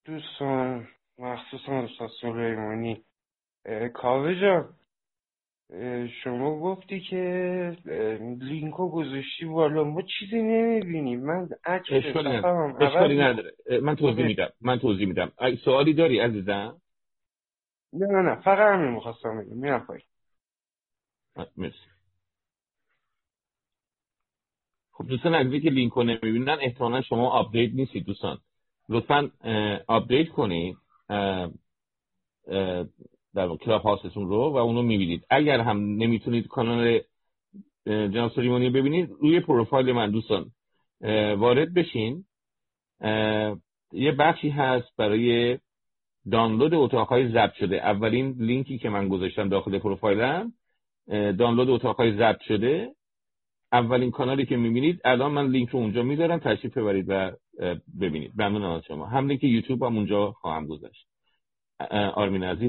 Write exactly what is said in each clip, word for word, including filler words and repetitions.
دوستان مخصوصا استاد سلیمانی، اه، کاوه جان، اه، شما گفتی که اه، لینکو گذاشتی بالا، ما چیزی نمیبینیم. من عکس اشکالی نداره صفحم عوض اشکالی میکنم. نداره اه، من توضیح میدم من توضیح میدم اگه سوالی داری عزیزم؟ نه نه نه، فقط همین میخواستم بگم. میرم پایین. اه، مرسی. خب دوستان عزیزی که لینک رو نمیبینن احتمالا شما آپدیت نیستید. دوستان لطفاً اه، آپدیت کنید اه، اه، در کلاب هاستون رو و اونو میبینید. اگر هم نمیتونید کانال اه، جناب سلیمانی ببینید، روی پروفایل من دوستان اه، وارد بشین. اه، یه بخشی هست برای دانلود اتاقهای ضبط شده. اولین لینکی که من گذاشتم داخل پروفایلم اه، دانلود اتاقهای ضبط شده. اولین کانالی که میبینید الان من لینک رو اونجا میذارم، تشریف ببرید و اه، ببینید. ممنونم از شما. هم لینک یوتیوب هم اونجا خواهم گذاشت. اه، آرمین عزیز.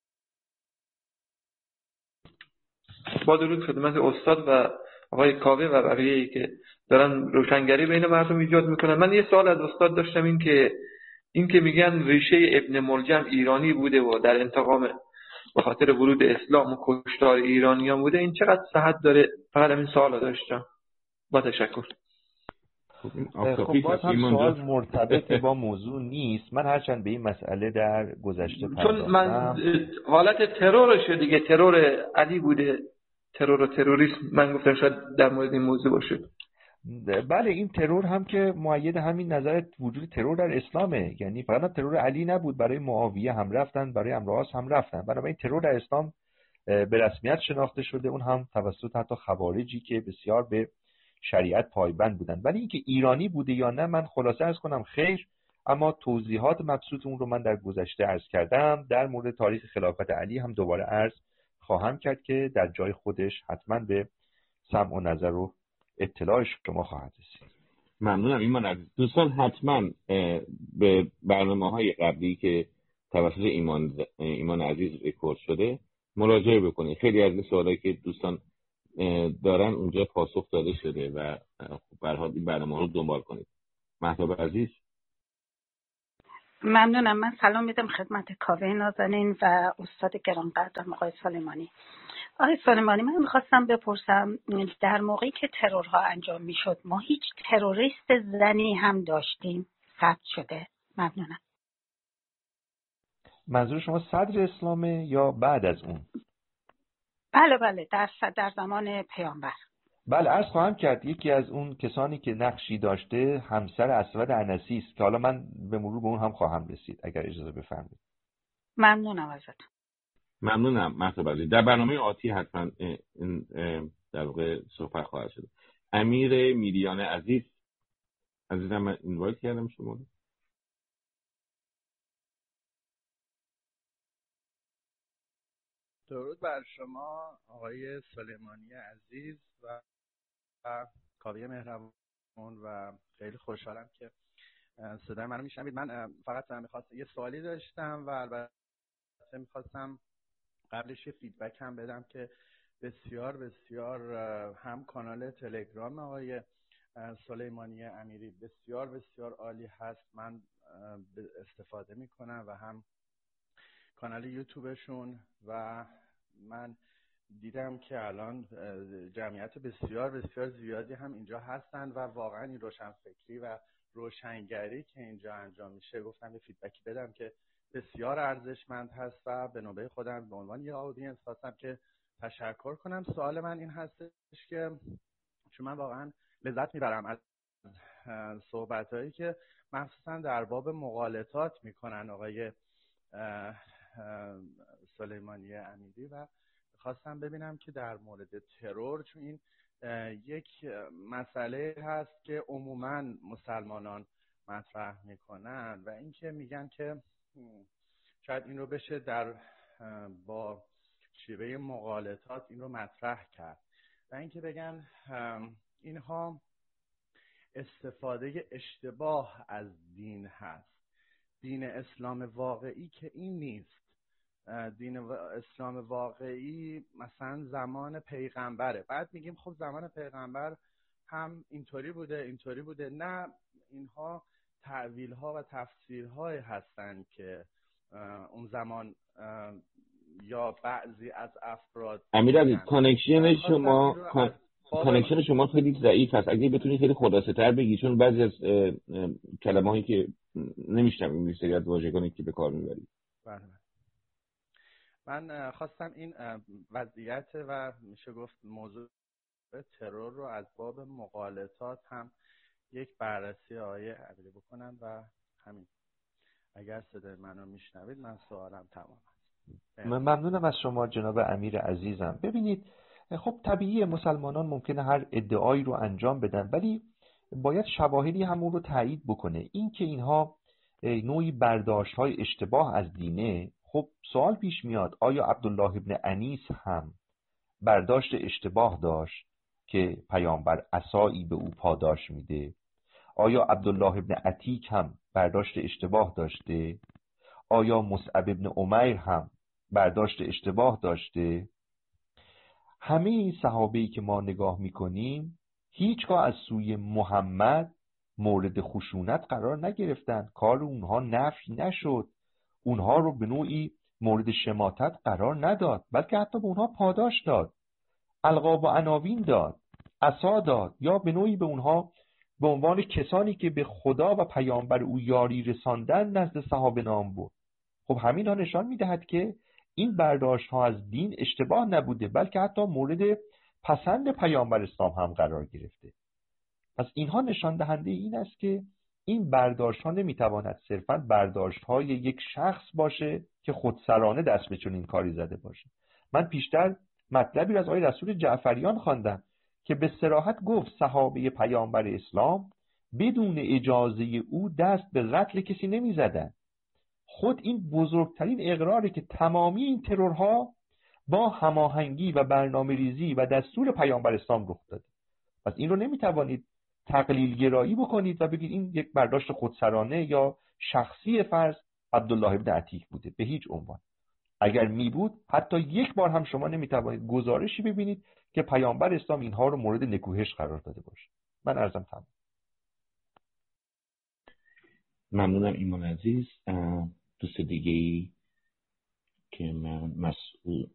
با درود خدمت استاد و آقای کاوه و بقیه‌ای که دارن روشنگری بین مردم ایجاد میکنن. من یه سوال از استاد داشتم، این که این که میگن ریشه ابن ملجم ایرانی بوده و در انتقام به خاطر ورود اسلام و کشتار ایرانیان بوده، این چقدر صحت داره؟ فقط همین سوال داشتم. با تشکر. خب این خب آفتابی باز هست هم ایمان سوال جان. مرتبطی با موضوع نیست. من هرچند به این مسئله در گذشته چون من پرداختم. حالت ترورشه دیگه، ترور علی بوده، ترور و تروریسم. من گفتم شاید در مورد این موضوع باشه. بله، این ترور هم که مؤید همین نظر وجود ترور در اسلامه. یعنی فقط ترور علی نبود، برای معاویه هم رفتن، برای عمرو هم رفتن. بنابراین ترور در اسلام به رسمیت شناخته شده، اون هم توسط حتی خوارجی که بسیار به شریعت پایبند بودن. ولی اینکه ایرانی بوده یا نه، من خلاصه عرض کنم خیر. اما توضیحات مبسوط اون رو من در گذشته عرض کردم. در مورد تاریخ خلافت علی هم دوباره عرض خواهم کرد که در جای خودش حتما به سمع و نظر و اطلاع شما خواهد رسید. ممنونم ایمان عزیز. دوستان حتما اه، به برنامه‌های قبلی که توسط ایمان ایمان عزیز ریکورد شده مراجعه بکنید. خیلی از این سوالایی که دوستان اه، دارن اونجا پاسخ داده شده و اه، خب به هر حال این برنامه رو دنبال کنید. مهتاب عزیز. ممنونم. من سلام میدم خدمت کاوه نازنین و استاد گرانقدرم آقای سلیمانی. آقای سلیمانی، من میخواستم بپرسم، در موقعی که ترورها انجام میشد ما هیچ تروریست زنی هم داشتیم ثبت شده؟ ممنونم. منظور شما صدر اسلامه یا بعد از اون؟ بله بله، در در زمان پیامبر. بله، عرض خواهم کرد. یکی از اون کسانی که نقشی داشته همسر اسود انسی است که حالا من به مرور به اون هم خواهم رسید اگر اجازه بفرمایید. ممنونم ازت. ممنونم مهتاب عزیز. در برنامه آتی حتما اه، این اه، در واقع صحبت خواهد شد. امیر میریان عزیز عزیزم، من اینوایت کردم شما رو. درود بر شما آقای سلیمانی عزیز و کاوه مهربان، و خیلی خوشحالم که صدای منو میشنوید. من فقط میخواستم یه سوالی داشتم و البته میخواستم قبلش یه فیدبک هم بدم که بسیار بسیار هم کانال تلگرام آقای سلیمانی امیری بسیار بسیار عالی هست، من استفاده میکنم، و هم کانال یوتیوبشون، و من دیدم که الان جمعیت بسیار بسیار زیادی هم اینجا هستن و واقعا این روشنفکری و روشنگری که اینجا انجام میشه، گفتم یه فیدبکی بدم که بسیار ارزشمند هست و به نوبه خودم به عنوان یه آدینس خواستم که تشکر کنم. سوال من این هستش که چون من واقعا لذت میبرم از صحبتایی که مخصوصا در باب مغالطات میکنن آقای سلیمانی امیری، و خواستم ببینم که در مورد ترور، چون این یک مسئله هست که عموما مسلمانان مطرح میکنن و اینکه میگن که شاید این رو بشه در با شیوه مغالطات این رو مطرح کرد، و اینکه بگن اینها استفاده اشتباه از دین هست. دین اسلام واقعی که این نیست. دین اسلام واقعی مثلا زمان پیغمبره، بعد میگیم خب زمان پیغمبر هم اینطوری بوده اینطوری بوده. نه، اینها تعویل ها و تفسیر های هستند که اون زمان یا بعضی از افراد امیرعلی کانکشن شما کانکشن شما خیلی ضعیف است. اگه بتونی خیلی خلاصه تر بگی، چون بعضی از کلمه‌هایی که نمی‌شنویم این سری از واژگانی که به کار می‌بری. بله. من خواستم این وضعیت و میشه گفت موضوع ترور رو از باب مغالطات هم یک بررسی آیه عبری بکنم و همین. اگر صدای منو میشنوید من سوالم تمام است. ممنونم از شما جناب امیر عزیزم. ببینید خب طبیعی مسلمانان ممکنه هر ادعایی رو انجام بدن، ولی باید شواهدی همون رو تایید بکنه. این که اینها نوعی برداشت‌های اشتباه از دینه، خب سوال پیش میاد آیا عبدالله ابن انیس هم برداشت اشتباه داشت که پیامبر عصایی به او پاداش میده؟ آیا عبدالله ابن عتیک هم برداشت اشتباه داشته؟ آیا مصعب ابن عمیر هم برداشت اشتباه داشته؟ همه این صحابه‌ای که ما نگاه میکنیم هیچگاه از سوی محمد مورد خشونت قرار نگرفتن، کار اونها نفی نشد، اونها رو به نوعی مورد شماتت قرار نداد، بلکه حتی به اونها پاداش داد، القاب و عناوین داد، عصا داد، یا به نوعی به اونها به عنوان کسانی که به خدا و پیامبر او یاری رساندن نزد صحابه نام برد. خب همین ها نشان میدهد که این برداشت ها از دین اشتباه نبوده، بلکه حتی مورد پسند پیامبر اسلام هم قرار گرفته. پس اینها نشان دهنده این است که این برداشت ها نمیتواند صرفاً برداشت های یک شخص باشه که خودسرانه دست به چنین کاری زده باشه. من پیشتر مطلبی از آقای رسول جعفریان خواندم که به صراحت گفت صحابه پیامبر اسلام بدون اجازه او دست به قتل کسی نمیزدن. خود این بزرگترین اقراره که تمامی این ترورها با هماهنگی و برنامه ریزی و دستور پیامبر اسلام رخ داده. پس این رو نمیتوانید تقلیل گرایی بکنید و بگید این یک برداشت خودسرانه یا شخصی فرض عبدالله ابن عتیک بوده. به هیچ عنوان. اگر می بود حتی یک بار هم شما نمیتوانید گزارشی ببینید که پیامبر اسلام اینها رو مورد نکوهش قرار داده باشه. من عرضم تمام. ممنونم ایمان عزیز. دوست دیگه ای که من مسئول